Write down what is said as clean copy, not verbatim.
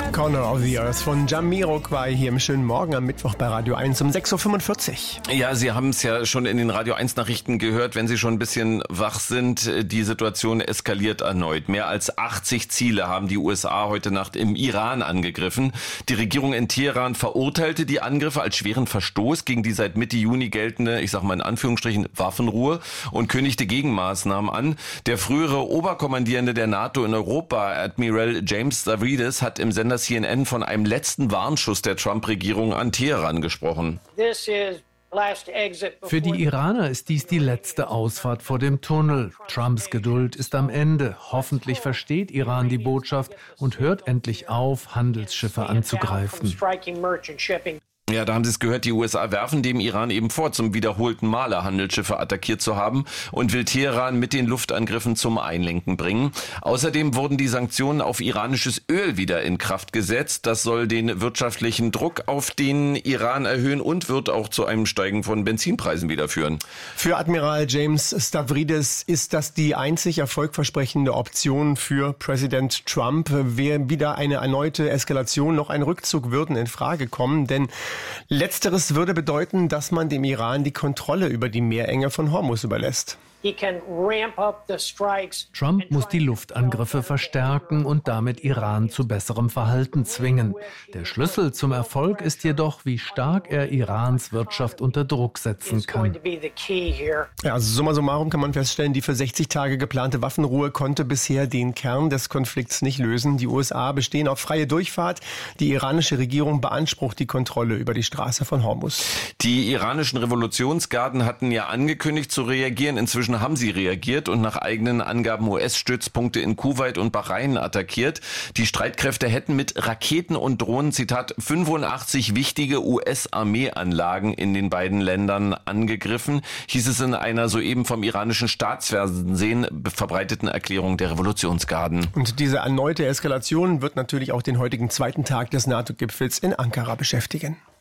Corner of the Earth von Jamiroquai hier im schönen Morgen am Mittwoch bei Radio 1 um 6.45 Uhr. Ja, Sie haben es ja schon in den Radio 1 Nachrichten gehört, wenn Sie schon ein bisschen wach sind, die Situation eskaliert erneut. Mehr als 80 Ziele haben die USA heute Nacht im Iran angegriffen. Die Regierung in Teheran verurteilte die Angriffe als schweren Verstoß gegen die seit Mitte Juni geltende, ich sag mal in Anführungsstrichen, Waffenruhe und kündigte Gegenmaßnahmen an. Der frühere Oberkommandierende der NATO in Europa, Admiral James Stavridis, hat im Sender CNN von einem letzten Warnschuss der Trump-Regierung an Teheran gesprochen. Für die Iraner ist dies die letzte Ausfahrt vor dem Tunnel. Trumps Geduld ist am Ende. Hoffentlich versteht Iran die Botschaft und hört endlich auf, Handelsschiffe anzugreifen. Ja, da haben Sie es gehört, die USA werfen dem Iran eben vor, zum wiederholten Male Handelsschiffe attackiert zu haben und will Teheran mit den Luftangriffen zum Einlenken bringen. Außerdem wurden die Sanktionen auf iranisches Öl wieder in Kraft gesetzt. Das soll den wirtschaftlichen Druck auf den Iran erhöhen und wird auch zu einem Steigen von Benzinpreisen wieder führen. Für Admiral James Stavridis ist das die einzig erfolgversprechende Option für Präsident Trump. Wäre wieder eine erneute Eskalation, noch ein Rückzug würden in Frage kommen, denn Letzteres würde bedeuten, dass man dem Iran die Kontrolle über die Meerenge von Hormuz überlässt. Trump muss die Luftangriffe verstärken und damit Iran zu besserem Verhalten zwingen. Der Schlüssel zum Erfolg ist jedoch, wie stark er Irans Wirtschaft unter Druck setzen kann. Ja, also summa summarum kann man feststellen, die für 60 Tage geplante Waffenruhe konnte bisher den Kern des Konflikts nicht lösen. Die USA bestehen auf freie Durchfahrt. Die iranische Regierung beansprucht die Kontrolle über die Straße von Hormuz. Die iranischen Revolutionsgarden hatten ja angekündigt zu reagieren. Inzwischen haben sie reagiert und nach eigenen Angaben US-Stützpunkte in Kuwait und Bahrain attackiert. Die Streitkräfte hätten mit Raketen und Drohnen, Zitat, 85 wichtige US-Armeeanlagen in den beiden Ländern angegriffen, hieß es in einer soeben vom iranischen Staatsfernsehen verbreiteten Erklärung der Revolutionsgarden. Und diese erneute Eskalation wird natürlich auch den heutigen zweiten Tag des NATO-Gipfels in Ankara beschäftigen.